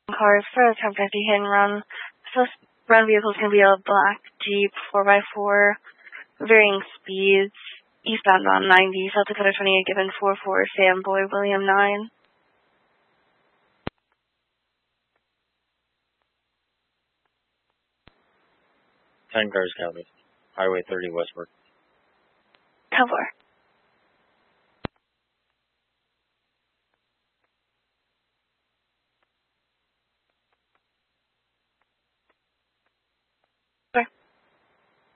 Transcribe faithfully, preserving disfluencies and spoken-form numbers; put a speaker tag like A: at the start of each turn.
A: Cars for a ten fifty hit and run. First run vehicle is going to be a black Jeep four by four, varying speeds, eastbound on ninety, South Dakota twenty-eight, given four four, Sam Boy, William nine.
B: ten cars counted. Highway thirty westward.
A: ten four.